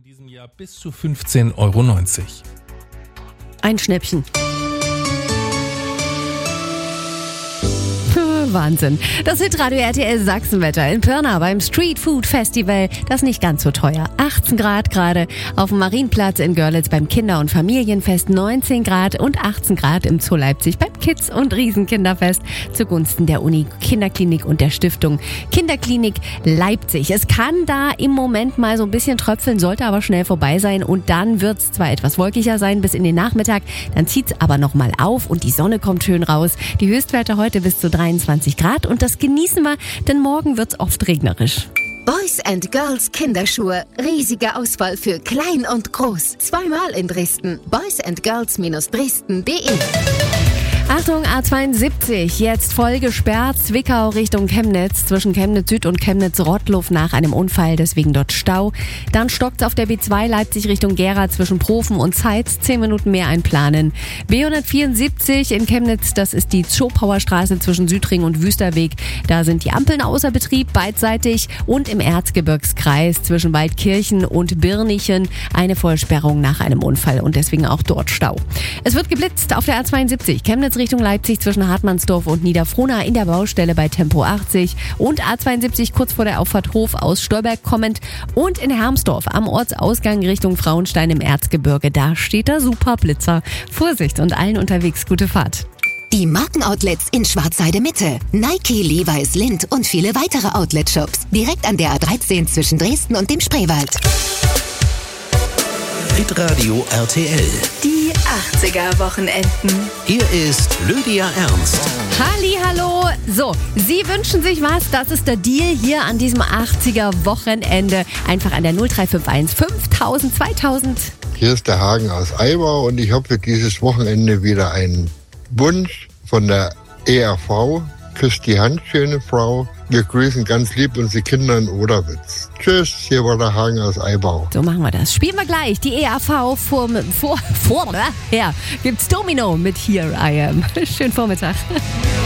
diesem Jahr bis zu 15,90 €. Ein Schnäppchen. Wahnsinn. Das Hitradio RTL Sachsenwetter in Pirna beim Street Food Festival. Das nicht ganz so teuer. 18 Grad gerade. Auf dem Marienplatz in Görlitz beim Kinder- und Familienfest 19 Grad und 18 Grad im Zoo Leipzig beim Kids- und Riesenkinderfest zugunsten der Uni Kinderklinik und der Stiftung Kinderklinik Leipzig. Es kann da im Moment mal so ein bisschen tröpfeln, sollte aber schnell vorbei sein und dann wird es zwar etwas wolkiger sein bis in den Nachmittag, dann zieht es aber nochmal auf und die Sonne kommt schön raus. Die Höchstwerte heute bis zu 23 Grad und das genießen wir, denn morgen wird's oft regnerisch. Boys and Girls Kinderschuhe. Riesige Auswahl für klein und groß. Zweimal in Dresden. boysandgirls-dresden.de. Achtung, A72, jetzt voll gesperrt, Zwickau Richtung Chemnitz, zwischen Chemnitz Süd und Chemnitz Rottluff nach einem Unfall, deswegen dort Stau. Dann stockt's auf der B2 Leipzig Richtung Gera zwischen Profen und Zeitz, 10 Minuten mehr einplanen. B174 in Chemnitz, das ist die Zschopauer-Straße zwischen Südring und Wüsterweg, da sind die Ampeln außer Betrieb, beidseitig, und im Erzgebirgskreis zwischen Waldkirchen und Birnichen eine Vollsperrung nach einem Unfall und deswegen auch dort Stau. Es wird geblitzt auf der A72, Chemnitz Richtung Leipzig zwischen Hartmannsdorf und Niederfrohna in der Baustelle bei Tempo 80 und A72 kurz vor der Auffahrt Hof aus Stolberg kommend und in Hermsdorf am Ortsausgang Richtung Frauenstein im Erzgebirge. Da steht der Superblitzer. Vorsicht und allen unterwegs gute Fahrt. Die Markenoutlets in Schwarzheide Mitte. Nike, Levi's, Lindt und viele weitere Outlet-Shops. Direkt an der A13 zwischen Dresden und dem Spreewald. Hitradio RTL. Die 80er-Wochenenden. Hier ist Lydia Ernst. Hallihallo. So, Sie wünschen sich was? Das ist der Deal hier an diesem 80er-Wochenende. Einfach an der 0351 5000 2000. Hier ist der Hagen aus Eibau und ich habe für dieses Wochenende wieder einen Wunsch von der ERV. Küsst die Hand, schöne Frau. Wir grüßen ganz lieb unsere Kinder in Oderwitz. Tschüss, hier war der Hagen aus Eibau. So machen wir das. Spielen wir gleich. Die ERV vorher gibt's Domino mit Here I Am. Schönen Vormittag.